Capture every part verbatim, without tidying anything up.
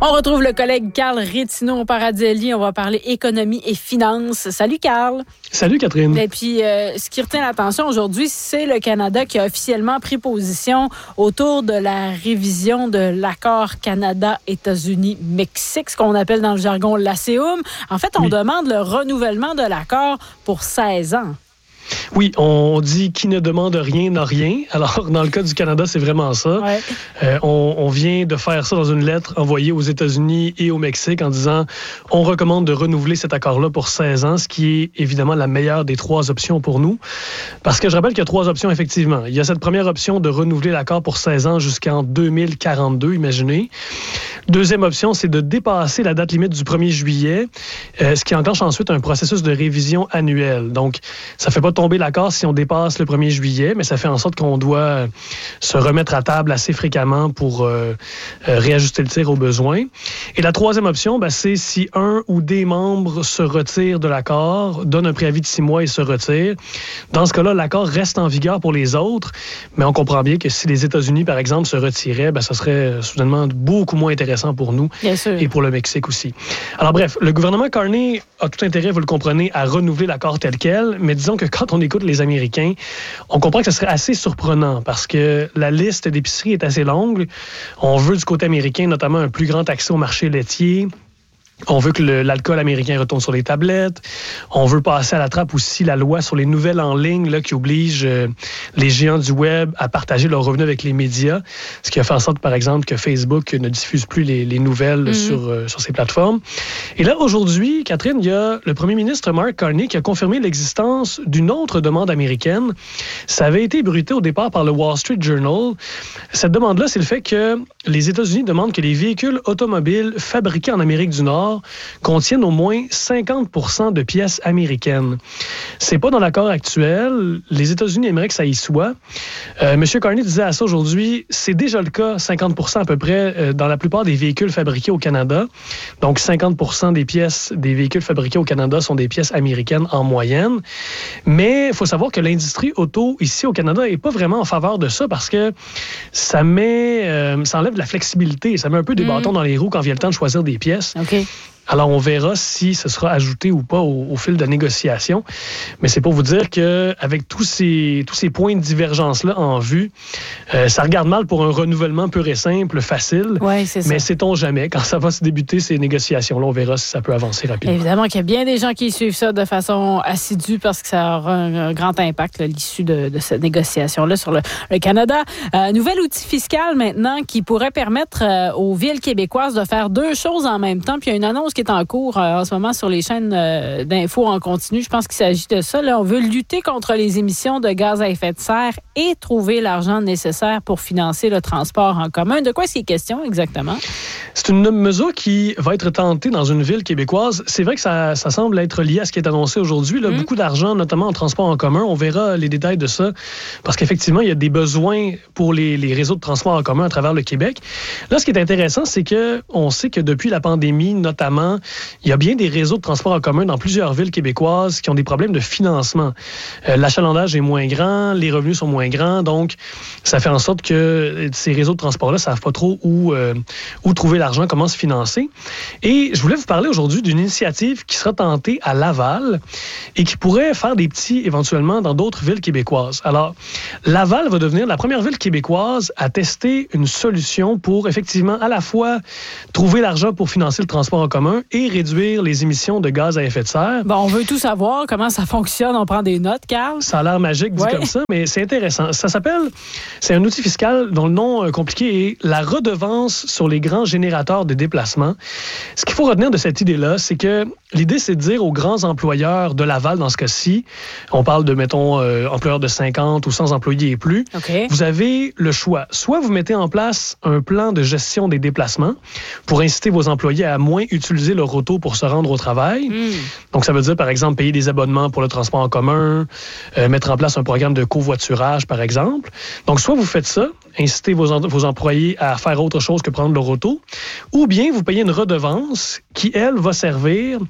On retrouve le collègue Carl Rétinault-Paradeli. On va parler économie et finances. Salut, Carl. Salut, Catherine. Et puis, euh, ce qui retient l'attention aujourd'hui, c'est le Canada qui a officiellement pris position autour de la révision de l'accord Canada-États-Unis-Mexique, ce qu'on appelle dans le jargon l'ASEUM. En fait, on oui. demande le renouvellement de l'accord pour seize ans. Oui, on dit qui ne demande rien n'a rien. Alors, dans le cas du Canada, c'est vraiment ça. Ouais. Euh, on, on vient de faire ça dans une lettre envoyée aux États-Unis et au Mexique en disant on recommande de renouveler cet accord-là pour seize ans, ce qui est évidemment la meilleure des trois options pour nous. Parce que je rappelle qu'il y a trois options, effectivement. Il y a cette première option de renouveler l'accord pour seize ans jusqu'en deux mille quarante-deux, imaginez. Deuxième option, c'est de dépasser la date limite du premier juillet, euh, ce qui enclenche ensuite un processus de révision annuelle. Donc, ça ne fait pas tomber l'accord si on dépasse le premier juillet, mais ça fait en sorte qu'on doit se remettre à table assez fréquemment pour euh, euh, réajuster le tir au besoin. Et la troisième option, ben, c'est si un ou des membres se retirent de l'accord, donnent un préavis de six mois et se retirent. Dans ce cas-là, l'accord reste en vigueur pour les autres, mais on comprend bien que si les États-Unis, par exemple, se retiraient, ben, ça serait soudainement beaucoup moins intéressant pour nous et pour le Mexique aussi. Alors bref, le gouvernement Carney a tout intérêt, vous le comprenez, à renouveler l'accord tel quel, mais disons que quand on écoute les Américains, on comprend que ce serait assez surprenant parce que la liste d'épiceries est assez longue. On veut du côté américain notamment un plus grand accès au marché laitier. On veut que le, l'alcool américain retourne sur les tablettes. On veut passer à la trappe aussi la loi sur les nouvelles en ligne là, qui oblige euh, les géants du web à partager leurs revenus avec les médias. Ce qui a fait en sorte, par exemple, que Facebook ne diffuse plus les, les nouvelles mm-hmm. sur, euh, sur ses plateformes. Et là, aujourd'hui, Catherine, il y a le premier ministre Mark Carney qui a confirmé l'existence d'une autre demande américaine. Ça avait été bruité au départ par le Wall Street Journal. Cette demande-là, c'est le fait que les États-Unis demandent que les véhicules automobiles fabriqués en Amérique du Nord contiennent au moins cinquante pour cent de pièces américaines. C'est pas dans l'accord actuel. Les États-Unis aimeraient que ça y soit. Euh, M. Carney disait à ça aujourd'hui, c'est déjà le cas, cinquante pour cent à peu près, euh, dans la plupart des véhicules fabriqués au Canada. Donc, cinquante pour cent des pièces des véhicules fabriqués au Canada sont des pièces américaines en moyenne. Mais il faut savoir que l'industrie auto ici au Canada n'est pas vraiment en faveur de ça parce que ça met, euh, ça enlève de la flexibilité. Ça met un peu des mmh. bâtons dans les roues quand vient le temps de choisir des pièces. OK. Alors, on verra si ce sera ajouté ou pas au, au fil de négociation. Mais c'est pour vous dire qu'avec tous ces, tous ces points de divergence-là en vue, euh, ça regarde mal pour un renouvellement pur et simple, facile. Oui, c'est ça. Mais sait-on jamais. Quand ça va se débuter, ces négociations-là, on verra si ça peut avancer rapidement. Évidemment qu'il y a bien des gens qui suivent ça de façon assidue parce que ça aura un, un grand impact, là, l'issue de, de cette négociation-là sur le, le Canada. Euh, nouvel outil fiscal maintenant qui pourrait permettre euh, aux villes québécoises de faire deux choses en même temps. Puis il y a une annonce qui est en cours euh, en ce moment sur les chaînes euh, d'infos en continu. Je pense qu'il s'agit de ça. Là, on veut lutter contre les émissions de gaz à effet de serre et trouver l'argent nécessaire pour financer le transport en commun. De quoi est-ce qu'il est question exactement? C'est une mesure qui va être tentée dans une ville québécoise. C'est vrai que ça, ça semble être lié à ce qui est annoncé aujourd'hui. Là, mmh. Beaucoup d'argent, notamment en transport en commun. On verra les détails de ça parce qu'effectivement, il y a des besoins pour les, les réseaux de transport en commun à travers le Québec. Là, ce qui est intéressant, c'est qu'on sait que depuis la pandémie, notamment, il y a bien des réseaux de transport en commun dans plusieurs villes québécoises qui ont des problèmes de financement. Euh, l'achalandage est moins grand, les revenus sont moins grands, donc ça fait en sorte que ces réseaux de transport-là ne savent pas trop où, euh, où trouver l'argent, comment se financer. Et je voulais vous parler aujourd'hui d'une initiative qui sera tentée à Laval et qui pourrait faire des petits éventuellement dans d'autres villes québécoises. Alors, Laval va devenir la première ville québécoise à tester une solution pour effectivement à la fois trouver l'argent pour financer le transport en commun et réduire les émissions de gaz à effet de serre. Bon, on veut tout savoir, comment ça fonctionne. On prend des notes, Carl. Ça a l'air magique dit ouais. comme ça, mais c'est intéressant. Ça s'appelle, c'est un outil fiscal dont le nom euh, compliqué est la redevance sur les grands générateurs de déplacement. Ce qu'il faut retenir de cette idée-là, c'est que l'idée, c'est de dire aux grands employeurs de Laval, dans ce cas-ci, on parle de, mettons, euh, employeurs de cinquante ou cent employés et plus, okay. vous avez le choix. Soit vous mettez en place un plan de gestion des déplacements pour inciter vos employés à moins utiliser leur auto pour se rendre au travail. Mm. Donc, ça veut dire, par exemple, payer des abonnements pour le transport en commun, euh, mettre en place un programme de covoiturage, par exemple. Donc, soit vous faites ça, incitez vos, en- vos employés à faire autre chose que prendre leur auto, ou bien vous payez une redevance qui, elle, va servir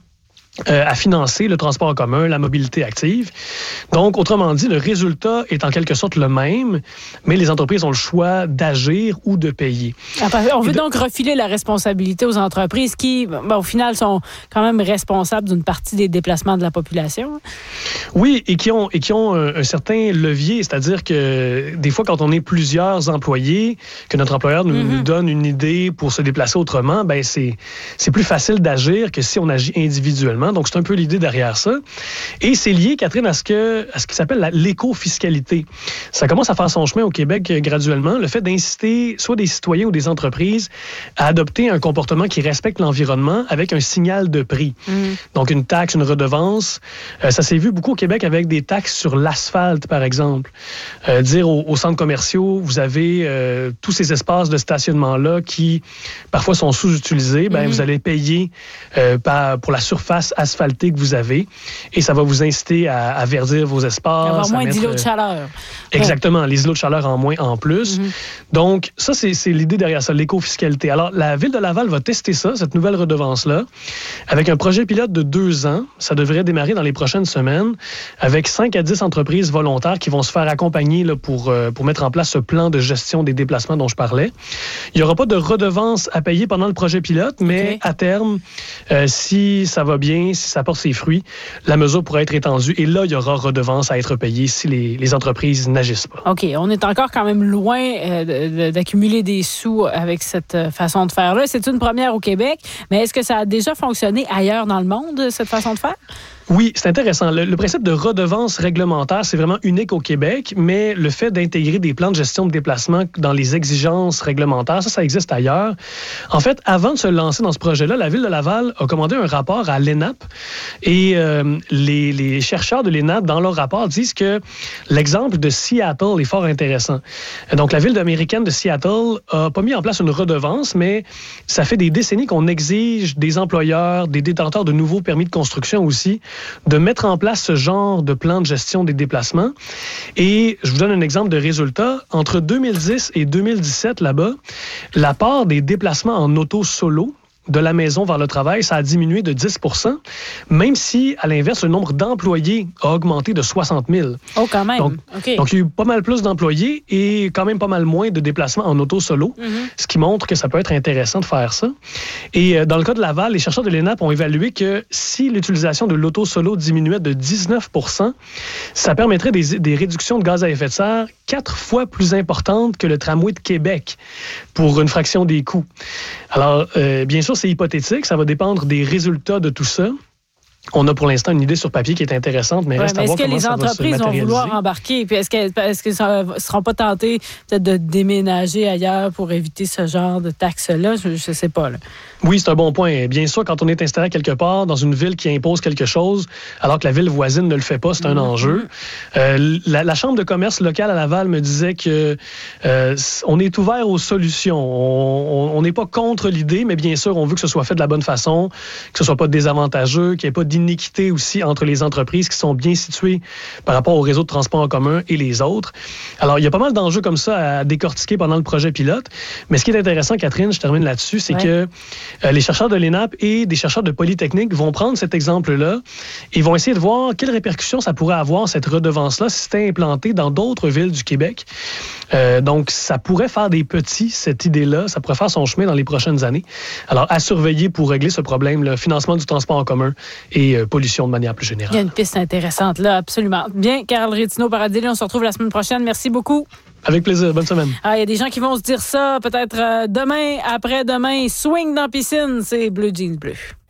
euh, à financer le transport en commun, la mobilité active. Donc, autrement dit, le résultat est en quelque sorte le même, mais les entreprises ont le choix d'agir ou de payer. On veut de... donc refiler la responsabilité aux entreprises qui, ben, au final, sont quand même responsables d'une partie des déplacements de la population. Oui, et qui ont, et qui ont un, un certain levier, c'est-à-dire que des fois, quand on est plusieurs employés, que notre employeur nous, mm-hmm. nous donne une idée pour se déplacer autrement, ben c'est, c'est plus facile d'agir que si on agit individuellement. Donc, c'est un peu l'idée derrière ça. Et c'est lié, Catherine, à ce, que, à ce qui s'appelle la, l'éco-fiscalité. Ça commence à faire son chemin au Québec graduellement, le fait d'inciter soit des citoyens ou des entreprises à adopter un comportement qui respecte l'environnement avec un signal de prix. Mm. Donc, une taxe, une redevance. Euh, ça s'est vu beaucoup au Québec avec des taxes sur l'asphalte, par exemple. Euh, dire aux, aux centres commerciaux, vous avez euh, tous ces espaces de stationnement-là qui, parfois, sont sous-utilisés. Ben, mm. vous allez payer euh, par, pour la surface asphaltée que vous avez et ça va vous inciter à, à verdir vos espaces. Avoir moins mettre... d'îlots de chaleur. Exactement, ouais. Les îlots de chaleur en moins en plus. Mm-hmm. Donc, ça, c'est, c'est l'idée derrière ça, l'éco-fiscalité. Alors, la Ville de Laval va tester ça, cette nouvelle redevance-là, avec un projet pilote de deux ans. Ça devrait démarrer dans les prochaines semaines, avec cinq à dix entreprises volontaires qui vont se faire accompagner là, pour, euh, pour mettre en place ce plan de gestion des déplacements dont je parlais. Il n'y aura pas de redevance à payer pendant le projet pilote, mais okay. à terme, euh, si ça va bien, si ça porte ses fruits, la mesure pourrait être étendue et là, il y aura redevance à être payée si les, les entreprises n'agissent pas. OK. On est encore quand même loin euh, de, de, d'accumuler des sous avec cette façon de faire-là. C'est une première au Québec, mais est-ce que ça a déjà fonctionné ailleurs dans le monde, cette façon de faire? Oui, c'est intéressant. Le, le principe de redevance réglementaire, c'est vraiment unique au Québec, mais le fait d'intégrer des plans de gestion de déplacement dans les exigences réglementaires, ça, ça existe ailleurs. En fait, avant de se lancer dans ce projet-là, la Ville de Laval a commandé un rapport à l'E N A P et euh, les, les chercheurs de l'E N A P, dans leur rapport, disent que l'exemple de Seattle est fort intéressant. Donc, la Ville américaine de Seattle n'a pas mis en place une redevance, mais ça fait des décennies qu'on exige des employeurs, des détenteurs de nouveaux permis de construction aussi, de mettre en place ce genre de plan de gestion des déplacements. Et je vous donne un exemple de résultat. Entre deux mille dix et deux mille dix-sept, là-bas, la part des déplacements en auto solo de la maison vers le travail, ça a diminué de dix pour cent, même si, à l'inverse, le nombre d'employés a augmenté de soixante mille. Oh, quand même. Donc, okay. donc il y a eu pas mal plus d'employés et quand même pas mal moins de déplacements en auto solo, mm-hmm. ce qui montre que ça peut être intéressant de faire ça. Et euh, dans le cas de Laval, les chercheurs de l'E N A P ont évalué que si l'utilisation de l'auto solo diminuait de dix-neuf pour cent, ça permettrait des, des réductions de gaz à effet de serre quatre fois plus importantes que le tramway de Québec pour une fraction des coûts. Alors, euh, bien sûr, c'est hypothétique, ça va dépendre des résultats de tout ça. On a pour l'instant une idée sur papier qui est intéressante, mais ouais, reste mais à voir comment ça va se matérialiser. Est-ce que les entreprises vont vouloir embarquer? Puis est-ce que est-ce que ça ne seront pas tentés peut-être de déménager ailleurs pour éviter ce genre de taxes-là? Je ne sais pas. Là. Oui, c'est un bon point. Bien sûr, quand on est installé quelque part dans une ville qui impose quelque chose, alors que la ville voisine ne le fait pas, c'est un mm-hmm. enjeu. Euh, la, la Chambre de commerce locale à Laval me disait que euh, on est ouvert aux solutions. On n'est pas contre l'idée, mais bien sûr, on veut que ce soit fait de la bonne façon, que ce soit pas désavantageux, qu'il n'y ait pas d'iniquité aussi entre les entreprises qui sont bien situées par rapport au réseau de transport en commun et les autres. Alors, il y a pas mal d'enjeux comme ça à décortiquer pendant le projet pilote. Mais ce qui est intéressant, Catherine, je termine là-dessus, c'est ouais. que euh, les chercheurs de l'E N A P et des chercheurs de Polytechnique vont prendre cet exemple-là et vont essayer de voir quelles répercussions ça pourrait avoir, cette redevance-là, si c'était implanté dans d'autres villes du Québec. Euh, donc, ça pourrait faire des petits, cette idée-là. Ça pourrait faire son chemin dans les prochaines années. Alors, à surveiller pour régler ce problème, le financement du transport en commun et euh, pollution de manière plus générale. Il y a une piste intéressante là, absolument. Bien, Carl Rétino-Paradilli, on se retrouve la semaine prochaine. Merci beaucoup. Avec plaisir. Bonne semaine. Ah, il y a des gens qui vont se dire ça peut-être euh, demain, après-demain. Swing dans la piscine, c'est Bleu Jeans Bleu.